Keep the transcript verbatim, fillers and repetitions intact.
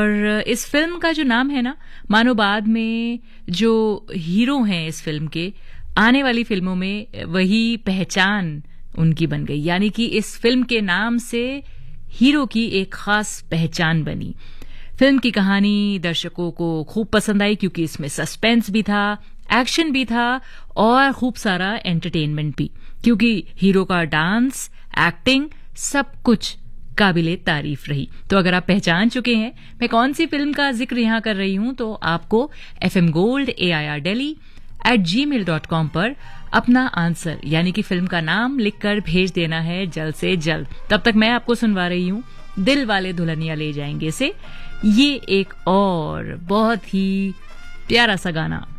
और इस फिल्म का जो नाम है ना, मानो बाद में जो हीरो हैं इस फिल्म के, आने वाली फिल्मों में वही पहचान उनकी बन गई, यानी कि इस फिल्म के नाम से हीरो की एक खास पहचान बनी। फिल्म की कहानी दर्शकों को खूब पसंद आई क्योंकि इसमें सस्पेंस भी था, एक्शन भी था और खूब सारा एंटरटेनमेंट भी, क्योंकि हीरो का डांस, एक्टिंग, सब कुछ काबिले तारीफ रही। तो अगर आप पहचान चुके हैं मैं कौन सी फिल्म का जिक्र यहां कर रही हूं, तो आपको F M gold A I R daily eight ji mail dot com पर अपना आंसर यानी कि फिल्म का नाम लिखकर भेज देना है जल्द से जल्द। तब तक मैं आपको सुनवा रही हूं दिल वाले दुल्हनिया ले जाएंगे से ये एक और बहुत ही प्यारा सा गाना।